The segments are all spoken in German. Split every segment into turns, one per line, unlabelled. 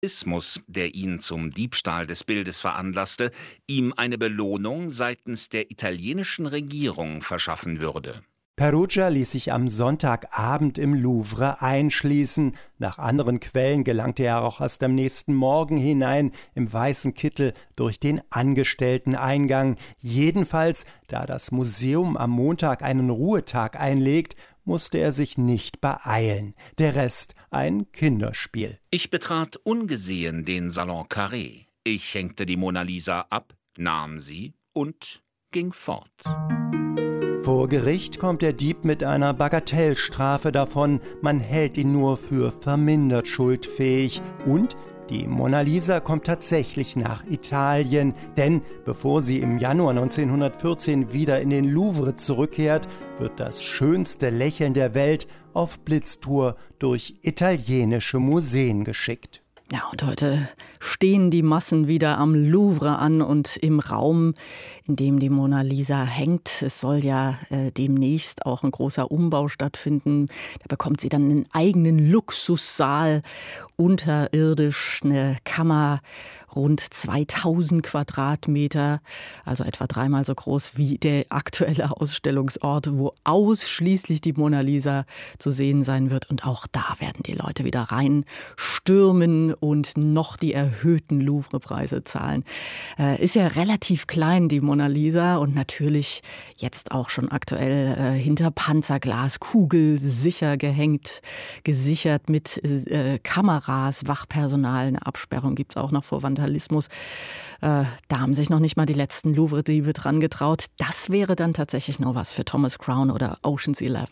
Ismus, der ihn zum Diebstahl des Bildes veranlasste, ihm eine Belohnung seitens der italienischen Regierung verschaffen würde.
Perugia ließ sich am Sonntagabend im Louvre einschließen. Nach anderen Quellen gelangte er auch erst am nächsten Morgen hinein im weißen Kittel durch den Angestellteneingang. Jedenfalls, da das Museum am Montag einen Ruhetag einlegt, musste er sich nicht beeilen. Der Rest ein Kinderspiel.
Ich betrat ungesehen den Salon Carré. Ich hängte die Mona Lisa ab, nahm sie und ging fort.
Vor Gericht kommt der Dieb mit einer Bagatellstrafe davon. Man hält ihn nur für vermindert schuldfähig. Und die Mona Lisa kommt tatsächlich nach Italien. Denn bevor sie im Januar 1914 wieder in den Louvre zurückkehrt, wird das schönste Lächeln der Welt auf Blitztour durch italienische Museen geschickt.
Ja, und heute stehen die Massen wieder am Louvre an und im Raum, in dem die Mona Lisa hängt. Es soll ja demnächst auch ein großer Umbau stattfinden. Da bekommt sie dann einen eigenen Luxussaal, unterirdisch, eine Kammer, rund 2000 Quadratmeter, also etwa dreimal so groß wie der aktuelle Ausstellungsort, wo ausschließlich die Mona Lisa zu sehen sein wird. Und auch da werden die Leute wieder reinstürmen und noch die erhöhten Louvre-Preise zahlen. Ist ja relativ klein, die Mona Lisa, und natürlich jetzt auch schon aktuell hinter Panzerglas, kugelsicher gehängt, gesichert mit Kameras, Wachpersonal. Eine Absperrung gibt es auch noch vor Vandalismus. Da haben sich noch nicht mal die letzten Louvre-Diebe dran getraut. Das wäre dann tatsächlich nur was für Thomas Crown oder Ocean's 11.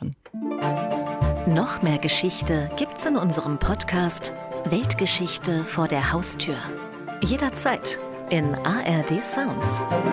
Noch mehr Geschichte gibt's in unserem Podcast Weltgeschichte vor der Haustür. Jederzeit in ARD Sounds.